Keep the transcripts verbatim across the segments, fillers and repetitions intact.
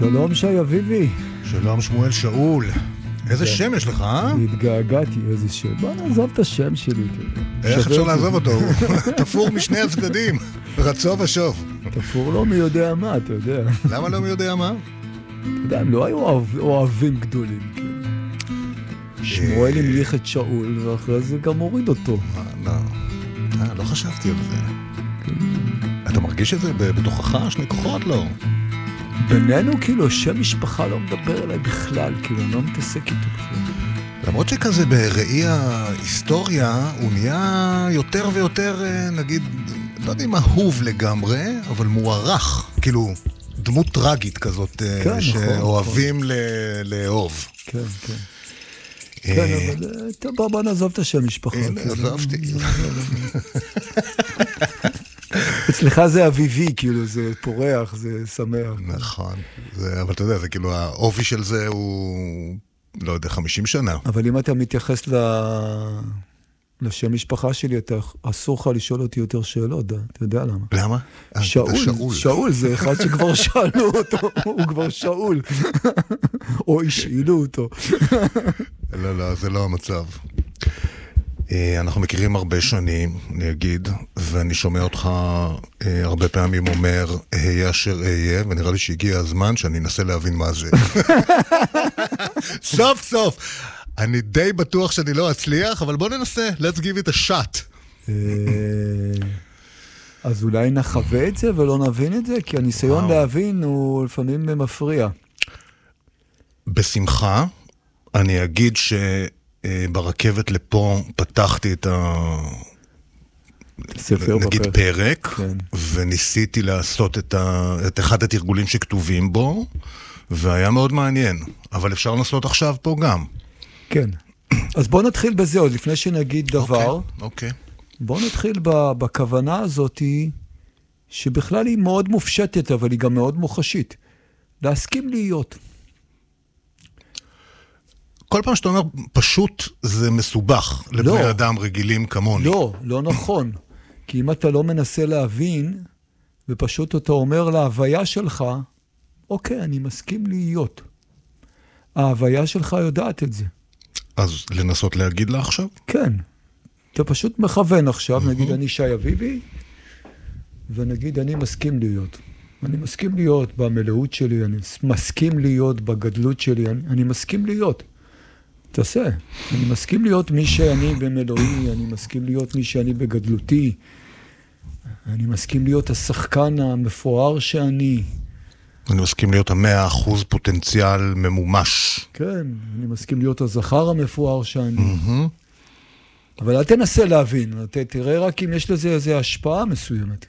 שלום שי אביבי. שלום שמואל שאול. איזה שם יש לך, אה? התגעגעתי, איזה שם. בוא נעזוב את השם שלי. איך אפשר לעזוב אותו? הוא תפור משני הצדדים. רצו ושוב. תפור לא מי יודע מה, אתה יודע. למה לא מי יודע מה? אתה יודע, הם לא היו אוהבים גדולים. שמואל המליך את שאול, ואחרי זה גם הוריד אותו. לא, לא חשבתי על זה. אתה מרגיש את זה בתוכך? שני כוחות? לא. בינינו, כאילו, שם משפחה לא מדבר אליי בכלל, כאילו, אני לא מתעסק איתו בכלל. למרות שכזה בראי ההיסטוריה, הוא נהיה יותר ויותר, נגיד, לא יודע אם אהוב לגמרי, אבל מוערך, כאילו, דמות טרגית כזאת, כן, שאוהבים נכון. לאהוב. כן, כן. כן, אבל טוב, בוא נעזוב את השם משפחה. הנה, עזבתי. אצלך זה אביבי, כאילו, זה פורח, זה שמח. נכון, אבל אתה יודע, זה כאילו, האופי של זה הוא, לא יודע, חמישים שנה. אבל אם אתה מתייחס לשם משפחה שלי, אתה אסור לך לשאול אותי יותר שאלות, אתה יודע למה? למה? שאול, שאול, זה אחד שכבר שאלו אותו, הוא כבר שאול. או השאילו אותו. לא, לא, זה לא המצב. אנחנו מכירים הרבה שנים, אני אגיד, ואני שומע אותך הרבה פעמים אומר, היה אשר אהיה, ונראה לי שהגיע הזמן שאני אנסה להבין מה זה. סוף סוף! אני די בטוח שאני לא אצליח, אבל בוא ננסה, let's give it a shot. אז אולי נחווה את זה ולא נבין את זה, כי הניסיון להבין הוא לפעמים מפריע. בשמחה, אני אגיד ש... ברכבת לפה פתחתי את ה... נגיד פרק, כן. וניסיתי לעשות את, ה... את אחד התרגולים שכתובים בו, והיה מאוד מעניין. אבל אפשר לעשות עכשיו פה גם. כן. אז בוא נתחיל בזה עוד, לפני שנגיד דבר. אוקיי. בוא נתחיל בכוונה הזאת, שבכלל היא מאוד מופשטת, אבל היא גם מאוד מוחשית. להסכים להיות. כל פעם שאתה אומר, פשוט זה מסובך לבני לא, אדם רגילים כמוני. לא, לא נכון. כי אם אתה לא מנסה להבין, ופשוט אתה אומר להוויה שלך, אוקיי, אני מסכים להיות. ההוויה שלך יודעת את זה. אז לנסות להגיד לה עכשיו? כן. אתה פשוט מכוון עכשיו, mm-hmm. נגיד אני שי אביבי, ונגיד אני מסכים להיות. אני מסכים להיות במלאות שלי, אני מסכים להיות בגדלות שלי, אני, אני מסכים להיות. תעשה. אני מסכים להיות מי שאני במלואי, אני מסכים להיות מי שאני בגדלותי, אני מסכים להיות השחקן המפואר שאני. אני מסכים להיות המאה אחוז פוטנציאל ממומש. כן, אני מסכים להיות הזכר המפואר שאני. Mm-hmm. אבל אל תנסה להבין, ת, תראה רק אם יש לזה איזו השפעה מסוימת.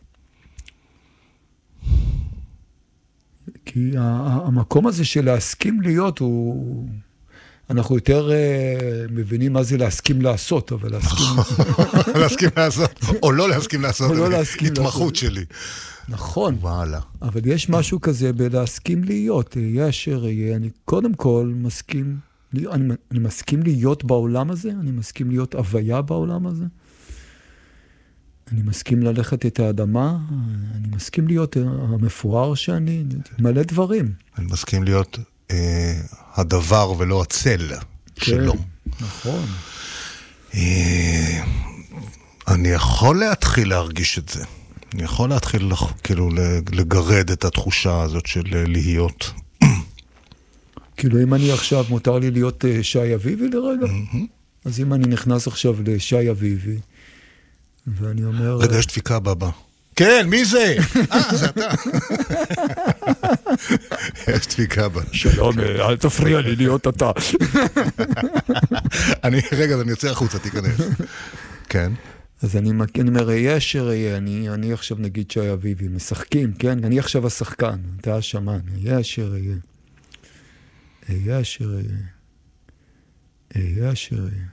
כי המקום הזה של להסכים להיות הוא... אנחנו יותר uh, מבינים מה זה להסכים לעשות, אבל להסכים... להסכים לעשות, או לא להסכים לעשות, או לא להסכים לעשות. התמחות שלי. נכון. וואלה. אבל יש משהו כזה בלהסכים להיות, יהיה אשר יהיה. אני קודם כל מסכים, אני, אני מסכים להיות בעולם הזה, אני מסכים להיות הוויה בעולם הזה, אני מסכים ללכת את האדמה, אני מסכים להיות המפואר שאני, מלא דברים. אני מסכים להיות... הדבר ולא הצל שלו. נכון. אני יכול להתחיל להרגיש את זה. אני יכול להתחיל כאילו לגרד את התחושה הזאת של להיות. כאילו אם אני עכשיו מותר לי להיות שי אביבי לרגע, אז אם אני נכנס עכשיו לשי אביבי, ואני אומר... רגע, יש דפיקה בבא. כן, מי זה? אה, זה אתה. יש דפיקה בה. שלום, אל תפריע לי להיות אתה. אני, רגע, אני יוצא החוצה, תיכנס. כן. אז אני אומר, יהיה אשר יהיה, אני עכשיו נגיד שי אביבי, משחקים, כן? אני עכשיו השחקן, אתה השמן, יהיה אשר יהיה. יהיה אשר יהיה. יהיה אשר יהיה.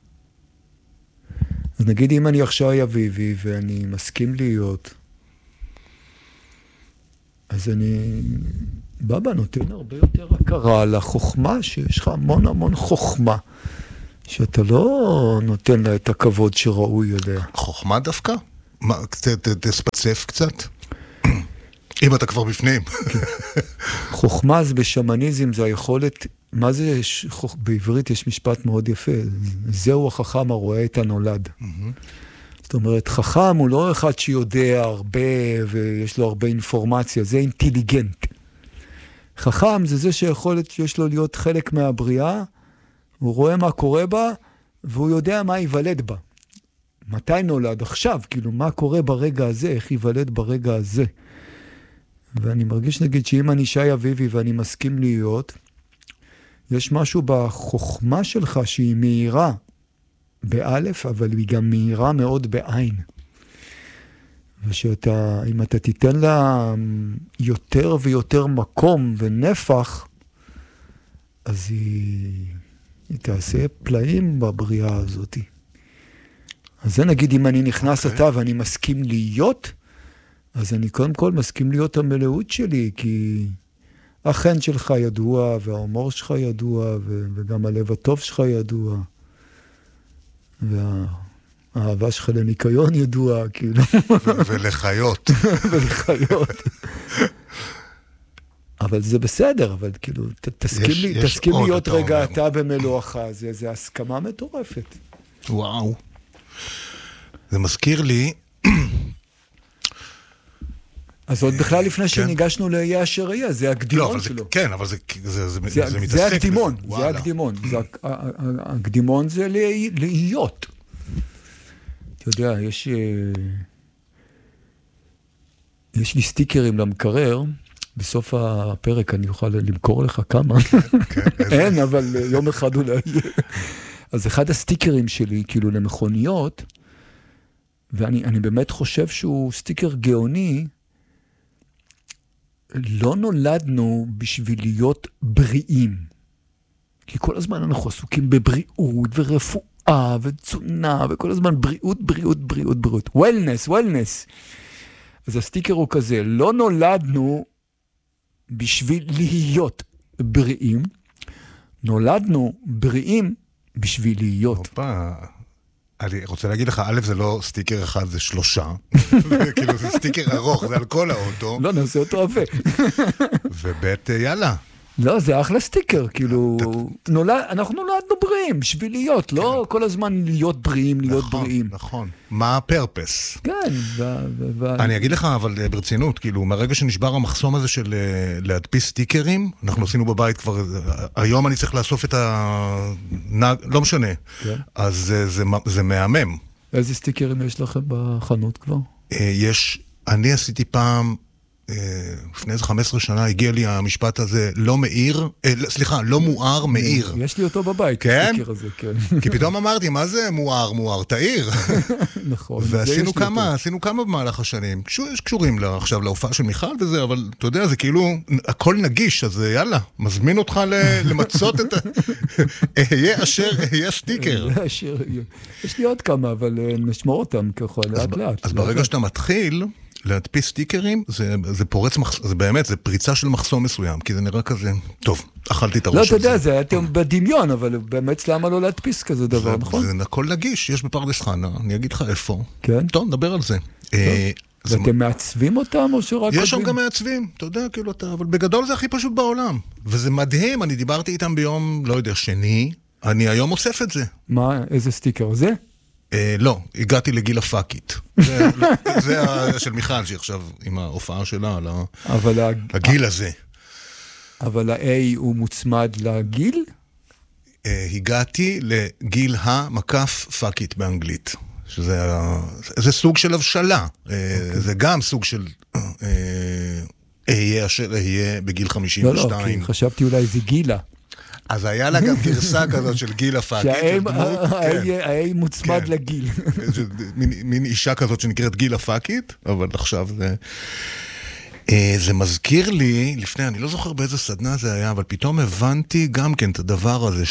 אז נגיד אם אני עכשיו אביבי ואני מסכים להיות, אז אני, בבא נותן הרבה יותר הכרה לחוכמה, שיש לך המון המון חוכמה, שאתה לא נותן לה את הכבוד שראוי אליה. חוכמה דווקא? מה, תספצף קצת? אם אתה כבר בפנים. חוכמה זה בשמניזם, זה היכולת, מה זה, בעברית יש משפט מאוד יפה, זהו החכם הרואה את הנולד. זאת אומרת, חכם הוא לא אחד שיודע הרבה ויש לו הרבה אינפורמציה, זה אינטליגנט. חכם זה זה שיכולת שיש לו להיות חלק מהבריאה, הוא רואה מה קורה בה, והוא יודע מה ייוולד בה. מתי נולד? עכשיו, כאילו, מה קורה ברגע הזה, איך ייוולד ברגע הזה. ואני מרגיש, נגיד, שאם אני שי אביבי ואני מסכים להיות, יש משהו בחוכמה שלך שהיא מהירה באלף, אבל היא גם מהירה מאוד בעין. ושאתה, אם אתה תיתן לה יותר ויותר מקום ונפח, אז היא, היא תעשה פלאים בבריאה הזאת. אז זה נגיד, אם אני נכנס okay. אתה ואני מסכים להיות, אז אני קודם כל מסכים להיות המלאות שלי, כי החן שלך ידוע, וההומור שלך ידוע, ו- וגם הלב הטוב שלך ידוע, והאהבה שלך לניקיון ידוע, כאילו. ו- ולחיות. ולחיות. אבל זה בסדר, אבל כאילו, ת- תסכים, יש, לי, יש תסכים להיות רגע אומר. אתה במלואך, זה, זה הסכמה מטורפת. וואו. זה מזכיר לי... אז עוד בכלל לפני שניגשנו לאיה אשר אהיה, זה הקדימון שלו. כן, אבל זה מתעסק. זה הקדימון, זה הקדימון. הקדימון זה להיות. אתה יודע, יש... יש לי סטיקרים למקרר, בסוף הפרק אני אוכל למכור לך כמה. אין, אבל יום אחד אולי. אז אחד הסטיקרים שלי, כאילו למכוניות, ואני באמת חושב שהוא סטיקר גאוני, לא נולדנו בשביל להיות בריאים. כי כל הזמן אנחנו עסוקים בבריאות ורפואה ותזונה, וכל הזמן בריאות, בריאות, בריאות, בריאות. וולנס, וולנס. אז הסטיקר הוא כזה, לא נולדנו בשביל להיות בריאים, נולדנו בריאים בשביל להיות. אופה. אני רוצה להגיד לך, א', זה לא סטיקר אחד, זה שלושה. כאילו, זה סטיקר ארוך, זה על כל האוטו. לא, נעשה אותו עפה. וב' יאללה. לא, זה אחלה סטיקר, כאילו, אנחנו נולדנו בריאים, בשביל להיות, לא כל הזמן להיות בריאים, להיות בריאים. נכון, מה הפרפס? כן. אני אגיד לך, אבל ברצינות, כאילו, מהרגע שנשבר המחסום הזה של להדפיס סטיקרים, אנחנו עשינו בבית כבר, היום אני צריך לאסוף את ה... לא משנה. אז זה מהמם. איזה סטיקרים יש לכם בחנות כבר? יש, אני עשיתי פעם... לפני איזה חמש עשרה שנה הגיע לי המשפט הזה, לא מאיר, סליחה, לא מואר, מאיר. יש לי אותו בבית, כן? הסטיקר הזה, כן. כי פתאום אמרתי, מה זה מואר, מואר, תאיר. נכון. ועשינו כמה, עשינו כמה במהלך השנים, יש קשורים עכשיו להופעה של מיכל וזה, אבל אתה יודע, זה כאילו, הכל נגיש, אז יאללה, מזמין אותך למצות את ה... אהיה אשר, אהיה סטיקר. יש לי עוד כמה, אבל נשמור אותם ככה, לאט לאט. אז ברגע שאתה מתחיל... להדפיס סטיקרים, זה, זה פורץ, זה באמת, זה פריצה של מחסום מסוים, כי זה נראה כזה, טוב, אכלתי את הראש הזה. לא, אתה יודע, זה הייתם בדמיון, אבל באמת למה לא להדפיס כזה דבר, זה, נכון? זה הכל נגיש, יש בפרדס חנה, אני אגיד לך איפה. כן? טוב, נדבר על זה. ואתם מעצבים אותם או שרק... יש שם גם מעצבים, אתה יודע, כאילו אתה, אבל בגדול זה הכי פשוט בעולם. וזה מדהים, אני דיברתי איתם ביום, לא יודע, שני, אני היום אוסף את זה. מה, איזה סטיקר? זה? לא, הגעתי לגיל הפאקית. זה של מיכל, שעכשיו עם ההופעה שלה, על הגיל הזה. אבל ה-A הוא מוצמד לגיל? הגעתי לגיל המקף פאקית באנגלית. שזה סוג של הבשלה. זה גם סוג של אהיה אשר אהיה בגיל חמישים ושתיים. לא, לא, כי חשבתי אולי זה גילה. אז היה לה גם גרסה כזאת של גיל הפאקית. שהאי מוצמד לגיל. מין אישה כזאת שנקראת גיל הפאקית, אבל עכשיו זה... זה מזכיר לי, לפני, אני לא זוכר באיזה סדנה זה היה, אבל פתאום הבנתי גם כן את הדבר הזה,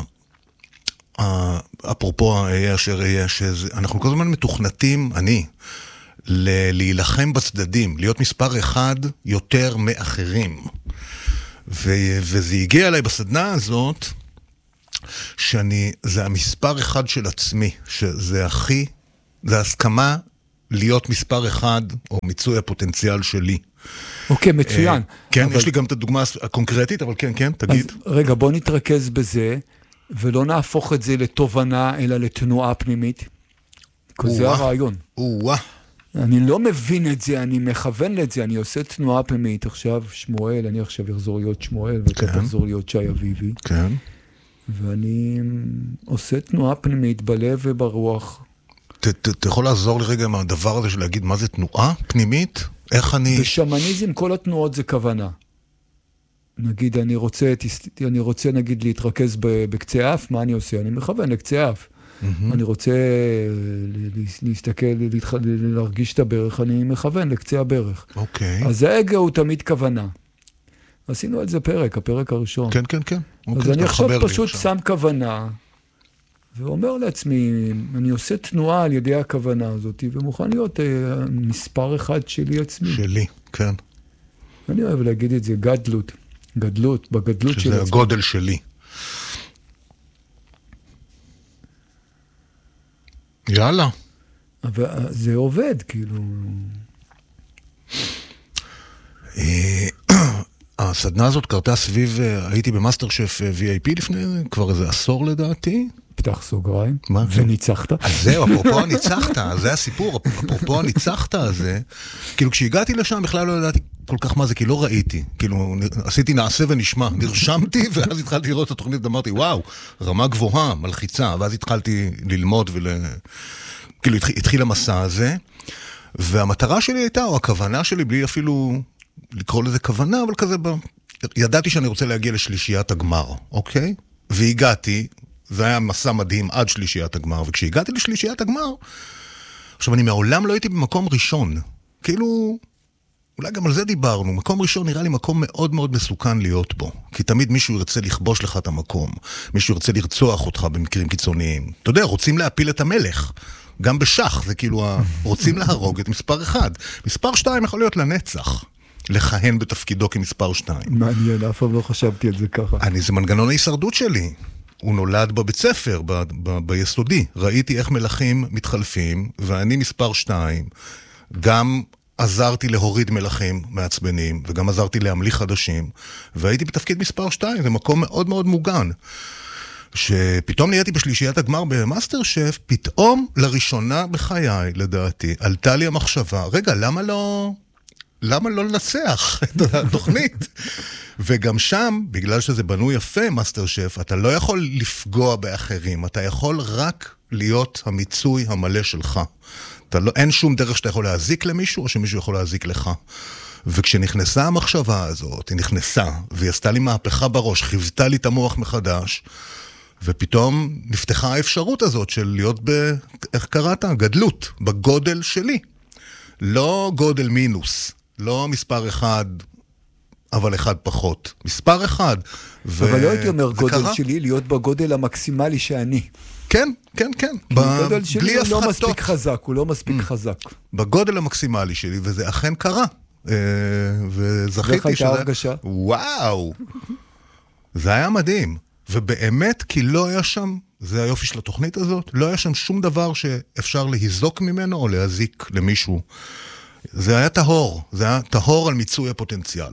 אפרופו האי אשר אהיה, שאנחנו כל הזמן מתוכנתים, אני, להילחם בצדדים, להיות מספר אחד יותר מאחרים. ו- וזה הגיע אליי בסדנה הזאת, שאני, זה המספר אחד של עצמי, שזה הכי, זה הסכמה להיות מספר אחד, או מיצוי הפוטנציאל שלי. אוקיי, מצוין. כן, יש לי גם את הדוגמה הקונקרטית, אבל כן, כן, תגיד. רגע, בוא נתרכז בזה, ולא נהפוך את זה לתובנה, אלא לתנועה פנימית. כי זה הרעיון. וואה. אני לא מבין את זה, אני מכוון את זה, אני עושה תנועה פנימית. עכשיו שמואל, אני עכשיו אחזור להיות שמואל, ואתה תחזור להיות שי אביבי. כן. ואני עושה תנועה פנימית בלב וברוח. אתה יכול לעזור לי רגע עם הדבר הזה של להגיד מה זה תנועה פנימית? איך אני... בשמניזם כל התנועות זה כוונה. נגיד, אני רוצה, אני רוצה נגיד להתרכז בקצה אף, מה אני עושה? אני מכוון לקצה אף. אני רוצה להסתכל, להרגיש את הברך, אני מכוון לקצה הברך. אוקיי. אז האגו הוא תמיד כוונה. עשינו על זה פרק, הפרק הראשון. כן, כן, כן. אז אני עכשיו פשוט שם כוונה, ואומר לעצמי, אני עושה תנועה על ידי הכוונה הזאת, ומוכן להיות מספר אחד שלי עצמי. שלי, כן. אני אוהב להגיד את זה, גדלות. גדלות, בגדלות של עצמי. שזה הגודל שלי. יאללה. אבל זה עובד, כאילו. הסדנה הזאת קרתה סביב, הייתי במאסטר שף וי איי פי לפני, כבר איזה עשור לדעתי. פתח סוגריים. מה? וניצחת. אז זהו, אפרופו הניצחת, זה הסיפור, אפרופו הניצחת הזה. כאילו כשהגעתי לשם בכלל לא ידעתי כל כך מה זה, כי לא ראיתי. כאילו עשיתי נעשה ונשמע, נרשמתי, ואז התחלתי לראות את התוכנית ואמרתי, וואו, רמה גבוהה, מלחיצה, ואז התחלתי ללמוד ול... כאילו התחיל המסע הזה, והמטרה שלי הייתה, או הכוונה שלי, בלי אפילו לקרוא לזה כוונה, אבל כזה, ב... ידעתי שאני רוצה להגיע לשלישיית הגמר, אוקיי? והגעתי, זה היה מסע מדהים עד שלישיית הגמר, וכשהגעתי לשלישיית הגמר, עכשיו אני מעולם לא הייתי במקום ראשון, כאילו, אולי גם על זה דיברנו, מקום ראשון נראה לי מקום מאוד מאוד מסוכן להיות בו, כי תמיד מישהו ירצה לכבוש לך את המקום, מישהו ירצה לרצוח אותך במקרים קיצוניים, אתה יודע, רוצים להפיל את המלך, גם בשח, זה כאילו, רוצים להרוג את מספר אחד, מספר שתיים יכול להיות לנצח, לכהן בתפקידו כמספר שתיים. מעניין, אף פעם לא חשבתי על זה ככה. אני, זה מנגנון ההישרדות שלי. הוא נולד בבית ספר, ב- ב- ביסודי. ראיתי איך מלכים מתחלפים, ואני מספר שתיים. גם עזרתי להוריד מלכים מעצבנים, וגם עזרתי להמליך חדשים, והייתי בתפקיד מספר שתיים. זה מקום מאוד מאוד מוגן. שפתאום נהייתי בשלישיית הגמר במאסטר שף, פתאום לראשונה בחיי, לדעתי, עלתה לי המחשבה, רגע, למה לא... למה לא לנצח את התוכנית? וגם שם, בגלל שזה בנוי יפה, מאסטר שף, אתה לא יכול לפגוע באחרים, אתה יכול רק להיות המיצוי המלא שלך. אתה לא, אין שום דרך שאתה יכול להזיק למישהו, או שמישהו יכול להזיק לך. וכשנכנסה המחשבה הזאת, היא נכנסה, והיא עשתה לי מהפכה בראש, חיוותה לי את המוח מחדש, ופתאום נפתחה האפשרות הזאת של להיות ב... איך קראת? גדלות, בגודל שלי. לא גודל מינוס. לא מספר אחד, אבל אחד פחות. מספר אחד. ו... אבל לא הייתי אומר גודל קרה? שלי, להיות בגודל המקסימלי שאני. כן, כן, כן. ב... גודל שלי הוא לא מספיק הפחתות. חזק, הוא לא מספיק חזק. בגודל המקסימלי שלי, וזה אכן קרה. וזכיתי ואיך הייתה הרגשה? וואו! זה היה מדהים. ובאמת, כי לא היה שם, זה היופי של התוכנית הזאת, לא היה שם שום דבר שאפשר להיזוק ממנו או להזיק למישהו. זה היה טהור, זה היה טהור על מיצוי הפוטנציאל.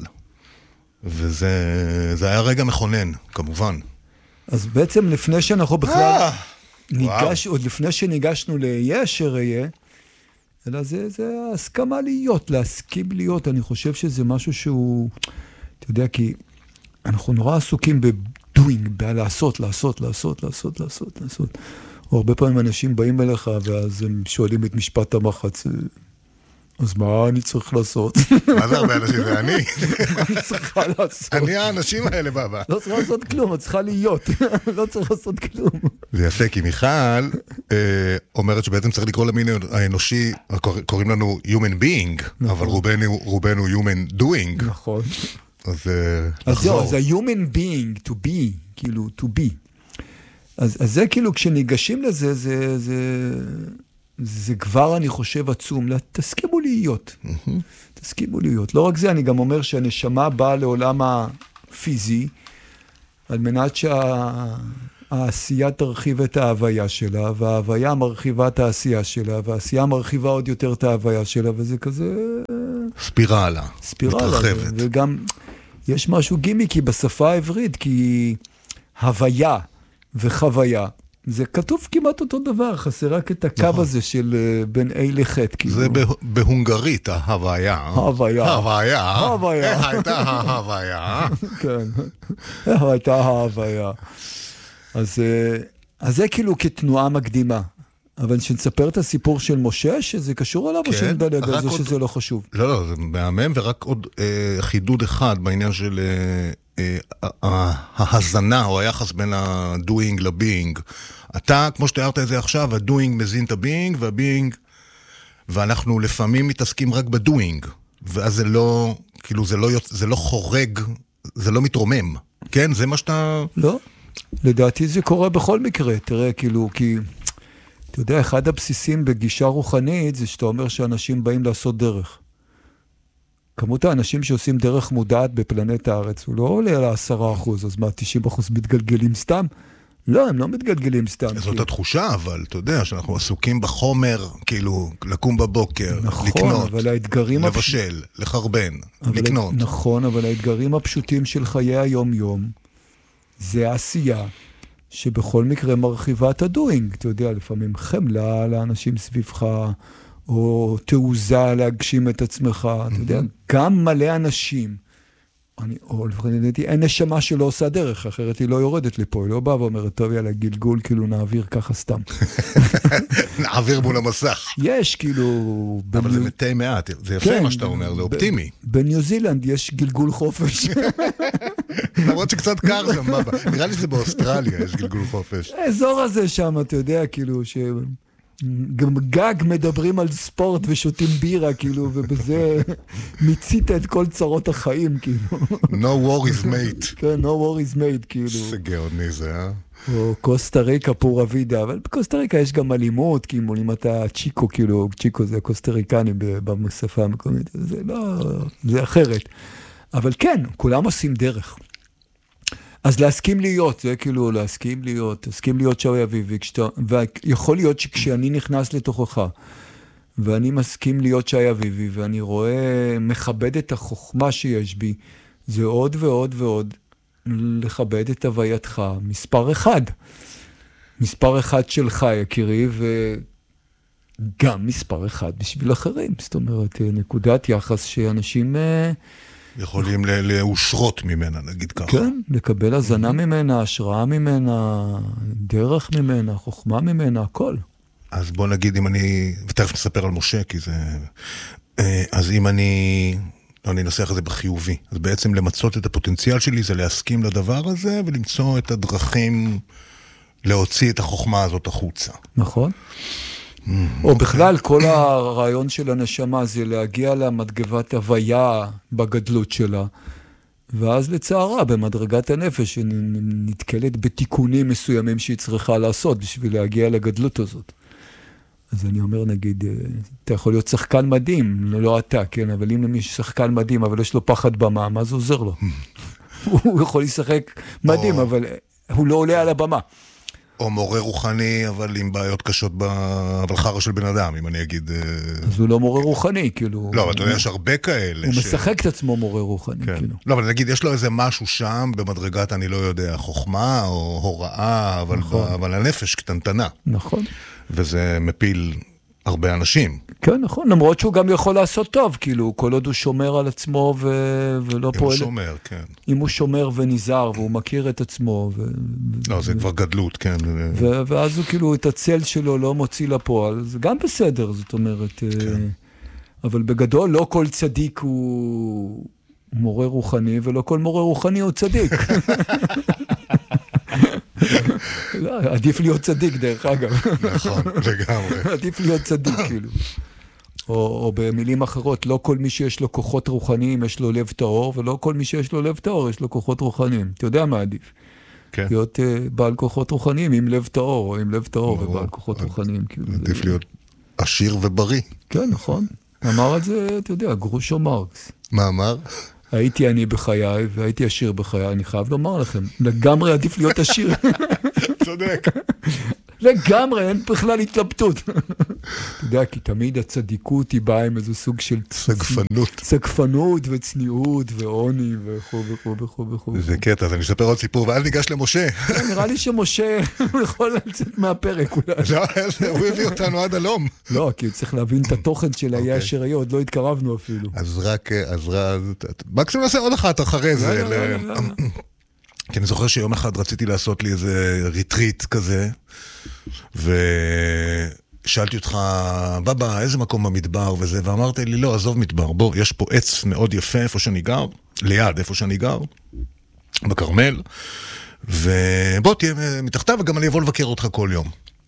וזה זה היה רגע מכונן, כמובן. אז בעצם לפני שאנחנו בכלל ניגש, עוד לפני שניגשנו ליה אשר יהיה, אלא זה, זה הסכמה להיות, להסכים להיות. אני חושב שזה משהו שהוא, אתה יודע, כי אנחנו נורא עסוקים בדוינג, בלעשות, לעשות, לעשות, לעשות, לעשות, לעשות. או הרבה פעמים אנשים באים אליך, ואז הם שואלים את משפט המחץ, אז מה אני צריך לעשות? מה זה הרבה אנשים? זה אני. מה אני צריכה לעשות? אני האנשים האלה, בבא. לא צריך לעשות כלום, את צריכה להיות. לא צריך לעשות כלום. זה יפה, כי מיכל אומרת שבעצם צריך לקרוא למין האנושי, קוראים לנו human being, אבל רובנו human doing. נכון. אז אז זהו, זה human being, to be, כאילו, to be. אז זה כאילו, כשניגשים לזה, זה... זה כבר, אני חושב, עצום. תסכימו להיות. תסכימו להיות. לא רק זה, אני גם אומר שהנשמה באה לעולם הפיזי, על מנת שהעשייה תרחיב את ההוויה שלה, וההוויה מרחיבה את העשייה שלה, והעשייה מרחיבה עוד יותר את ההוויה שלה, וזה כזה... ספירלה, ספירלה, מתרחבת. וגם יש משהו גימיקי בשפה העברית, כי הוויה וחוויה, זה כתוב כמעט אותו דבר, חסר רק את הקו הזה של בין A ל-X. זה בהונגרית, ההוויה. ההוויה. ההוויה. ההוויה. איך הייתה ההוויה? כן, איך הייתה ההוויה. אז זה כאילו כתנועה מקדימה. אבל שנספר את הסיפור של משה, שזה קשור עליו, או שנדלג על זה שזה לא חשוב? לא, לא, זה מהמם, ורק עוד חידוד אחד בעניין של ההזנה, או היחס בין ה-doing ל-being. אתה, כמו שתיארת את זה עכשיו, ה-doing מזין את ה-being, וה-being, ואנחנו לפעמים מתעסקים רק ב-doing, ואז זה לא, כאילו, זה לא, זה לא חורג, זה לא מתרומם. כן? זה מה שאתה... לא. לדעתי זה קורה בכל מקרה. תראה, כאילו, כי... אתה יודע, אחד הבסיסים בגישה רוחנית זה שאתה אומר שאנשים באים לעשות דרך. כמות האנשים שעושים דרך מודעת בפלנט הארץ, הוא לא עולה על עשרה אחוז, אז מה, תשעים אחוז מתגלגלים סתם? לא, הם לא מתגלגלים סתם. זאת התחושה, אבל אתה יודע, שאנחנו עסוקים בחומר, כאילו, לקום בבוקר, נכון, לקנות, אבל האתגרים לבשל, הפ... לחרבן, אבל לקנות. נכון, אבל האתגרים הפשוטים של חיי היום-יום, זה העשייה, שבכל מקרה מרחיבה את הדוינג, אתה יודע, לפעמים חמלה לאנשים סביבך, או תעוזה להגשים את עצמך, אתה יודע, גם מלא אנשים, אני, או לפעמים נדעתי, אין נשמה שלא עושה דרך, אחרת היא לא יורדת לפה, היא לא באה ואומרת, טוב, יאללה, גלגול, כאילו נעביר ככה סתם. נעביר מול המסך. יש, כאילו... אבל זה מתי מעט, זה יפה מה שאתה אומר, זה אופטימי. בניו זילנד יש גלגול חופש. למרות שקצת קר שם, נראה לי שזה באוסטרליה, יש גלגול חופש. האזור הזה שם, אתה יודע, כאילו, ש... גם גג מדברים על ספורט ושותים בירה, כאילו, ובזה מיצית את כל צרות החיים, כאילו. No worries mate. כן, no worries mate, כאילו. זה גאוני זה, אה? או קוסטה ריקה, פורה וידה, אבל בקוסטה ריקה יש גם אלימות, כאילו, אם אתה צ'יקו, כאילו, צ'יקו זה קוסטה ריקני בשפה המקומית, זה לא, זה אחרת. אבל כן, כולם עושים דרך. אז להסכים להיות, זה כאילו להסכים להיות, להסכים להיות שוי אביבי, ויכול להיות שכשאני נכנס לתוכך, ואני מסכים להיות שוי אביבי, ואני רואה, מכבד את החוכמה שיש בי, זה עוד ועוד ועוד לכבד את הווייתך, מספר אחד. מספר אחד שלך, יקירי, וגם מספר אחד בשביל אחרים. זאת אומרת, נקודת יחס שאנשים... יכולים לאושרות ממנה, נגיד ככה. כן, לקבל הזנה ממנה, השראה ממנה, דרך ממנה, חוכמה ממנה, הכל. אז בוא נגיד אם אני, ותכף נספר על משה, כי זה... אז אם אני... אני אנסח את זה בחיובי. אז בעצם למצות את הפוטנציאל שלי זה להסכים לדבר הזה, ולמצוא את הדרכים להוציא את החוכמה הזאת החוצה. נכון. או בכלל, כל הרעיון של הנשמה זה להגיע למדגבת הוויה בגדלות שלה, ואז לצערה, במדרגת הנפש, שנתקלת בתיקונים מסוימים שהיא צריכה לעשות בשביל להגיע לגדלות הזאת. אז אני אומר, נגיד, אתה יכול להיות שחקן מדהים, לא אתה, כן, אבל אם למי שחקן מדהים, אבל יש לו פחד במה, מה זה עוזר לו? הוא יכול לשחק מדהים, אבל הוא לא עולה על הבמה. או מורה רוחני, אבל עם בעיות קשות, אבל חרא של בן אדם, אם אני אגיד... אז הוא לא מורה רוחני, כאילו... לא, אבל אתה יודע, יש הרבה כאלה. הוא משחק את עצמו מורה רוחני, כאילו. לא, אבל נגיד, יש לו איזה משהו שם, במדרגת, אני לא יודע, חוכמה או הוראה, אבל הנפש קטנטנה. נכון. וזה מפיל הרבה אנשים. כן, נכון, למרות שהוא גם יכול לעשות טוב, כאילו, כל עוד הוא שומר על עצמו ו... ולא אם פועל... הוא שומר, כן. אם הוא שומר ונזהר, והוא מכיר את עצמו, ו... לא, זה ו... כבר גדלות, כן. ו... ואז הוא כאילו, את הצל שלו לא מוציא לפועל, זה גם בסדר, זאת אומרת. כן. אבל בגדול, לא כל צדיק הוא מורה רוחני, ולא כל מורה רוחני הוא צדיק. עדיף להיות צדיק, דרך אגב. נכון, לגמרי. עדיף להיות צדיק, כאילו. או, או במילים אחרות, לא כל מי שיש לו כוחות רוחניים יש לו לב טהור, ולא כל מי שיש לו לב טהור יש לו כוחות רוחניים. אתה יודע מה עדיף? כן. להיות uh, בעל כוחות רוחניים עם לב טהור, או עם לב טהור ובעל כוחות רוחניים. כאילו, עדיף זה... להיות עשיר ובריא. כן, נכון. אמר על זה, אתה יודע, גרושו מרקס. מה אמר? הייתי אני בחיי, והייתי עשיר בחיי, אני חייב לומר לכם, לגמרי עדיף להיות עשיר. צודק. לגמרי, אין בכלל התלבטות. אתה יודע, כי תמיד הצדיקות היא באה עם איזה סוג של... סגפנות. סגפנות וצניעות ועוני וכו' וכו' וכו' וכו'. זה קטע, אז אני אספר עוד סיפור, ואז ניגש למשה. נראה לי שמשה יכול לצאת מהפרק אולי. לא, הוא הביא אותנו עד הלום. לא, כי צריך להבין את התוכן של היה אשר היה, עוד לא התקרבנו אפילו. אז רק, אז רק, מקסימום נעשה עוד אחת אחרי זה. כי אני זוכר שיום אחד רציתי לעשות לי איזה ריטריט כזה, ושאלתי אותך, בבא, איזה מקום במדבר וזה, ואמרת לי, לא, עזוב מדבר, בוא, יש פה עץ מאוד יפה איפה שאני גר, ליד איפה שאני גר, בקרמל, ובוא תהיה מתחתיו, וגם אני אבוא לבקר אותך כל יום.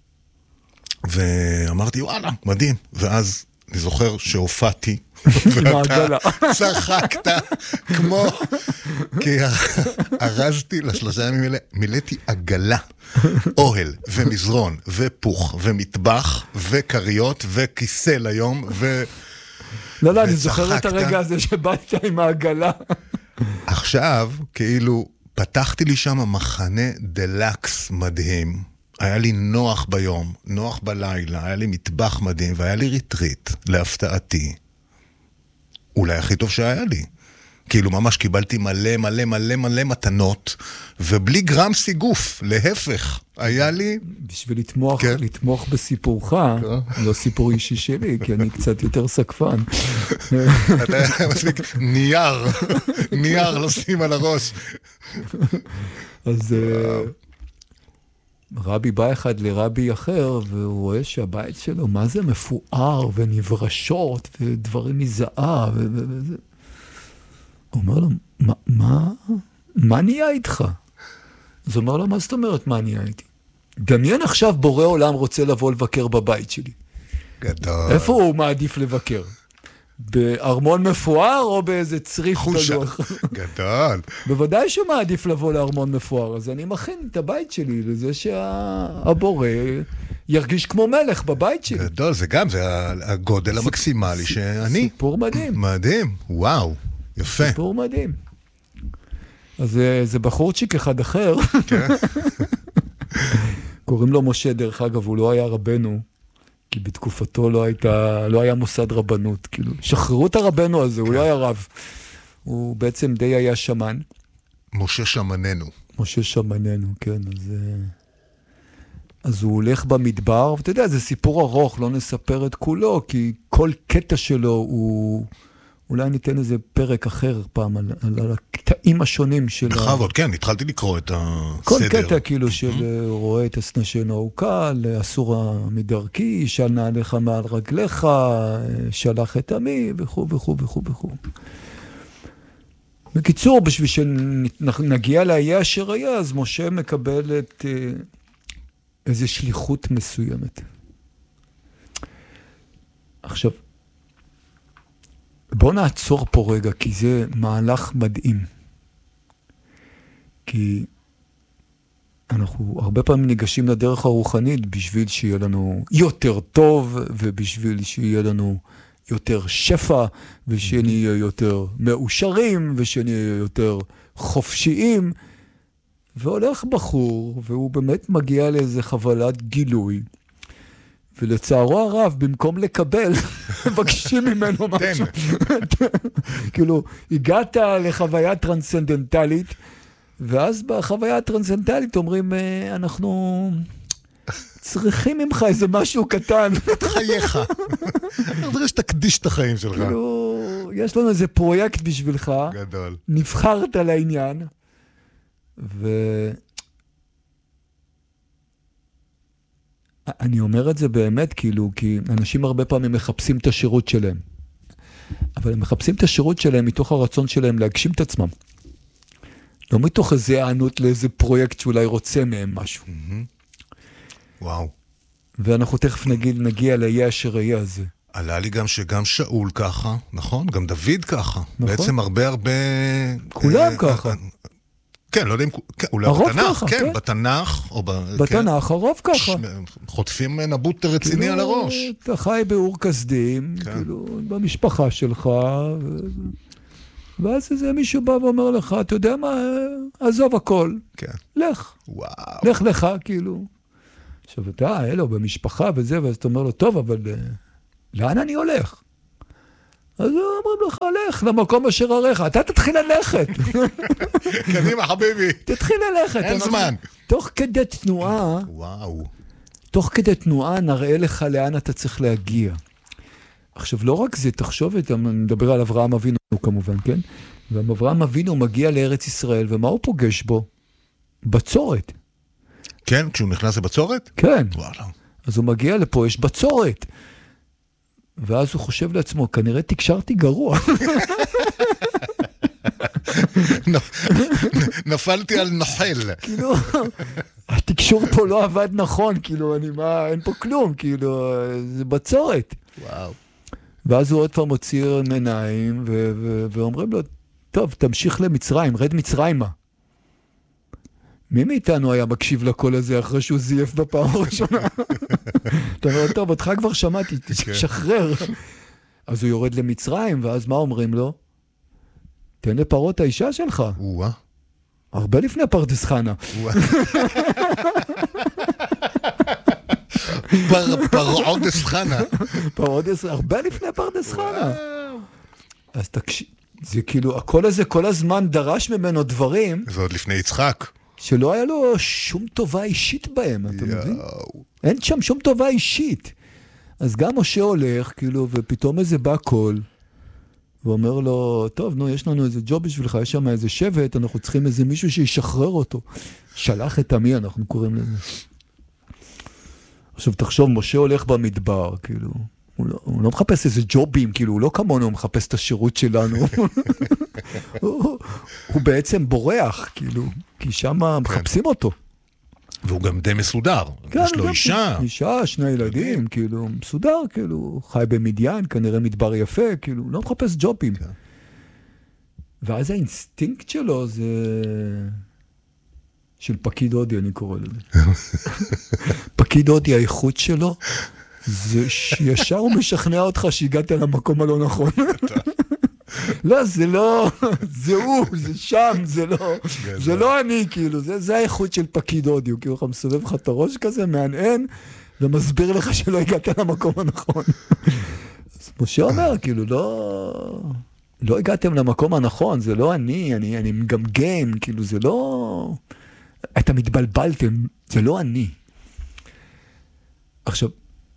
ואמרתי, וואלה, מדהים. ואז אני זוכר שהופעתי, ואתה צחקת כמו, כי ארזתי לשלושה ימים האלה, מילאתי עגלה, אוהל ומזרון ופוך ומטבח וקריות וכיסא ליום ו... לא, לא, אני זוכר את הרגע הזה שבאת עם העגלה. עכשיו, כאילו, פתחתי לי שם מחנה דלקס מדהים, היה לי נוח ביום, נוח בלילה, היה לי מטבח מדהים, והיה לי ריטריט, להפתעתי. אולי הכי טוב שהיה לי. כאילו ממש קיבלתי מלא מלא מלא מלא מתנות, ובלי גרם סיגוף, להפך, היה לי... בשביל לתמוך, כן. לתמוך בסיפורך, כן. לא סיפור אישי שלי, כי אני קצת יותר סקפן. אתה מספיק נייר, נייר לא שים על הראש. אז... רבי בא אחד לרבי אחר, והוא רואה שהבית שלו, מה זה מפואר ונברשות ודברים מזהב וזה. הוא אומר לו, מה, מה, מה נהיה איתך? אז הוא אומר לו, מה זאת אומרת, מה נהיה איתי? דמיין עכשיו בורא עולם רוצה לבוא לבקר בבית שלי. גדול. איפה הוא מעדיף לבקר? בארמון מפואר או באיזה צריף תלוח? גדול. בוודאי שהוא מעדיף לבוא לארמון מפואר, אז אני מכין את הבית שלי לזה שהבורא ירגיש כמו מלך בבית שלי. גדול, זה גם, זה הגודל המקסימלי שאני. סיפור מדהים. מדהים, וואו, יפה. סיפור מדהים. אז זה בחורצ'יק אחד אחר. כן. קוראים לו משה, דרך אגב, הוא לא היה רבנו. כי בתקופתו לא הייתה, לא היה מוסד רבנות, כאילו, שחררו את הרבנו הזה, הוא לא היה רב. הוא בעצם די היה שמן. משה שמננו. משה שמננו, כן, אז... אז הוא הולך במדבר, ואתה יודע, זה סיפור ארוך, לא נספר את כולו, כי כל קטע שלו הוא... אולי ניתן איזה פרק אחר פעם, על, על, על הקטעים השונים של... בכבוד, כן, התחלתי לקרוא את הסדר. כל קטע כאילו של רואה את הסנה שאינו קל, אסור מדרכי, של נעליך מעל רגליך, שלח את עמי, וכו' וכו' וכו' וכו'. בקיצור, בשביל שנגיע לאיה אשר היה, אז משה מקבל את איזו שליחות מסוימת. עכשיו, בוא נעצור פה רגע, כי זה מהלך מדהים. כי אנחנו הרבה פעמים ניגשים לדרך הרוחנית בשביל שיהיה לנו יותר טוב, ובשביל שיהיה לנו יותר שפע, ושנהיה יותר מאושרים, ושנהיה יותר חופשיים. והולך בחור, והוא באמת מגיע לאיזה חבלת גילוי, ולצערו הרב, במקום לקבל, מבקשים ממנו משהו. כאילו, הגעת לחוויה טרנסצנדנטלית, ואז בחוויה הטרנסצנדנטלית אומרים, אנחנו צריכים ממך איזה משהו קטן. את חייך. אני חושב שתקדיש את החיים שלך. כאילו, יש לנו איזה פרויקט בשבילך. גדול. נבחרת לעניין, ו... אני אומר את זה באמת, כאילו, כי אנשים הרבה פעמים מחפשים את השירות שלהם. אבל הם מחפשים את השירות שלהם מתוך הרצון שלהם להגשים את עצמם. לא מתוך איזה הענות לאיזה פרויקט שאולי רוצה מהם משהו. וואו. ואנחנו תכף נגיד, נגיע לאיה אשר היה הזה. עלה לי גם שגם שאול ככה, נכון? גם דוד ככה. נכון. בעצם הרבה הרבה... כולם ככה. כן, לא יודע אם... אולי בתנ"ך, כן, בתנ"ך, או ב... בתנ"ך, הרוב ככה. חוטפים נבוט רציני על הראש. אתה חי באור כסדים, כאילו, במשפחה שלך, ואז איזה מישהו בא ואומר לך, אתה יודע מה, עזוב הכל. לך. וואו. לך לך, כאילו. עכשיו אתה, אלו, במשפחה וזה, ואז אתה אומר לו, טוב, אבל לאן אני הולך? אז אומרים לך, לך למקום אשר עריך, אתה תתחיל ללכת. קדימה, חביבי. תתחיל ללכת. אין זמן. תוך כדי תנועה, וואו. תוך כדי תנועה נראה לך לאן אתה צריך להגיע. עכשיו, לא רק זה, תחשוב, אני מדבר על אברהם אבינו כמובן, כן? ואברהם אבינו מגיע לארץ ישראל, ומה הוא פוגש בו? בצורת. כן, כשהוא נכנס לבצורת? כן. וואלה. אז הוא מגיע לפה, יש בצורת. ואז הוא חושב לעצמו, כנראה תקשרתי גרוע. נפלתי על נוחל. כאילו, התקשור פה לא עבד נכון, כאילו, אני מה, אין פה כלום, כאילו, זה בצורת. וואו. ואז הוא עוד פעם מוציא עיניים, ואומרים לו, טוב, תמשיך למצרים, רד מצרימה. מי מאיתנו היה מקשיב לקול הזה אחרי שהוא זייף בפעם הראשונה? אתה אומר, טוב, אותך כבר שמעתי, תשחרר. אז הוא יורד למצרים, ואז מה אומרים לו? תן לפרות האישה שלך. וואה. הרבה לפני פרדס חנה. פרעודס חנה. פרעודס, הרבה לפני פרדס חנה. אז תקשיב, זה כאילו, הקול הזה כל הזמן דרש ממנו דברים. זה עוד לפני יצחק. שלא היה לו שום טובה אישית בהם, אתה מבין? אין שם שום טובה אישית. אז גם משה הולך, כאילו, ופתאום איזה בא קול, ואומר לו, טוב, נו, יש לנו איזה ג'וב בשבילך, יש שם איזה שבט, אנחנו צריכים איזה מישהו שישחרר אותו. שלח את עמי, אנחנו קוראים לזה. עכשיו, תחשוב, משה הולך במדבר, כאילו, הוא לא, הוא לא מחפש איזה ג'ובים, כאילו, הוא לא כמונו, הוא מחפש את השירות שלנו. הוא, הוא בעצם בורח, כאילו, כי שם מחפשים אותו. והוא גם די מסודר. כן, יש לו אישה. אישה, שני ילדים, כאילו, מסודר, כאילו, חי במדיין, כנראה מדבר יפה, כאילו, לא מחפש ג'ובים. כן. ואז האינסטינקט שלו זה של פקיד הודי, אני קורא לזה. פקיד הודי, האיכות שלו, זה שישר הוא משכנע אותך שהגעת למקום הלא נכון. לא, זה לא, זה הוא, זה שם, זה לא, זה לא אני, כאילו, זה האיכות של פקיד הודי, הוא כאילו מסובב לך את הראש כזה, מענען, ומסביר לך שלא הגעת למקום הנכון. אז משה אומר, כאילו, לא, לא הגעתם למקום הנכון, זה לא אני, אני, אני מגמגם, כאילו, זה לא, אתם מתבלבלתם, זה לא אני. עכשיו,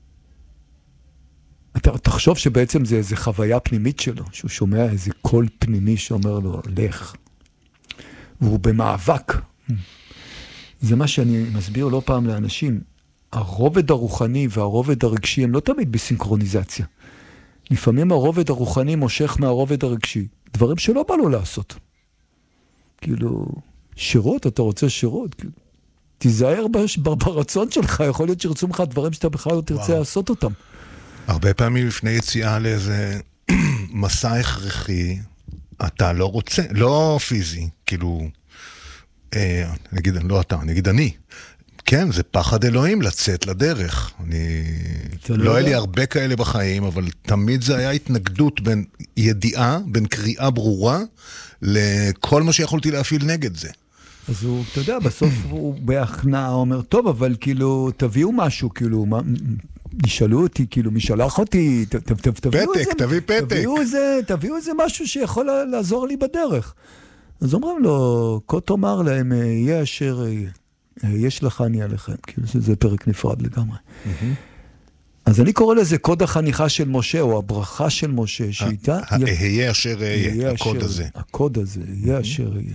אתה תחשוב שבעצם זה איזו חוויה פנימית שלו, שהוא שומע איזה קול פנימי שאומר לו, לך. והוא במאבק. זה מה שאני מסביר לא פעם לאנשים. הרובד הרוחני והרובד הרגשי הם לא תמיד בסינכרוניזציה. לפעמים הרובד הרוחני מושך מהרובד הרגשי. דברים שלא בא לו לעשות. כאילו, שירות, אתה רוצה שירות? כאילו, תיזהר ברצון שלך, יכול להיות שירצו לך דברים שאתה בכלל לא תרצה וואו. לעשות אותם. הרבה פעמים לפני יציאה לאיזה מסע הכרחי, אתה לא רוצה, לא פיזי, כאילו, אה, נגיד, לא אתה, נגיד אני, כן, זה פחד אלוהים לצאת לדרך. אני, לא היה לי הרבה כאלה בחיים, אבל תמיד זה היה התנגדות בין ידיעה, בין קריאה ברורה, לכל מה שיכולתי להפעיל נגד זה. אז הוא, אתה יודע, בסוף הוא בהכנעה, אומר, טוב, אבל כאילו, תביאו משהו, כאילו, מה... ישאלו אותי, כאילו, מי שלח אותי, פתק, תביא פתק. תביאו איזה משהו שיכול לעזור לי בדרך. אז אומרים לו, כה תאמר להם, יהיה אשר יהיה. יש לך אני עליכם. כאילו, זה פרק נפרד לגמרי. אז אני קורא לזה קוד החניכה של משה, או הברכה של משה, שאיתה... יהיה אשר יהיה, הקוד הזה. הקוד הזה, יהיה אשר יהיה.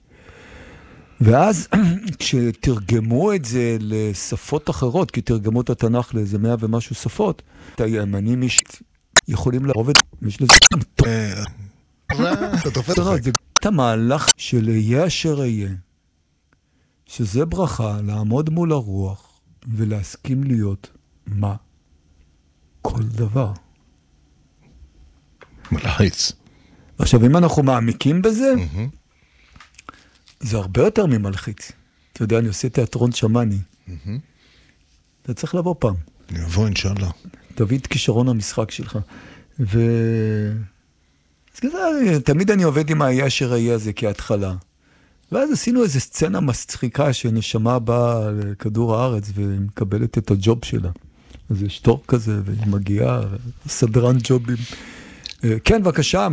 ואז כשתרגמו את זה לשפות אחרות, כי תרגמו את התנ"ך לאיזה מאה ומשהו שפות, הימנים יכולים לרוב את זה. יש לזה... אתה תופס לך. זה את המהלך של יהיה אשר יהיה, שזה ברכה לעמוד מול הרוח ולהסכים להיות מה? כל דבר. מלחיץ. עכשיו, אם אנחנו מעמיקים בזה, זה הרבה יותר ממלחיץ. אתה יודע, אני עושה תיאטרון שמאני. אתה צריך לבוא פעם. אני אבוא, אינשאללה. תביא את כישרון המשחק שלך. ו... תמיד אני עובד עם היה אשר היה הזה כהתחלה. ואז עשינו איזו סצנה מצחיקה שנשמה באה לכדור הארץ ומקבלת את הג'וב שלה. אז יש תור כזה והיא מגיעה, סדרן ג'ובים. כן, בבקשה.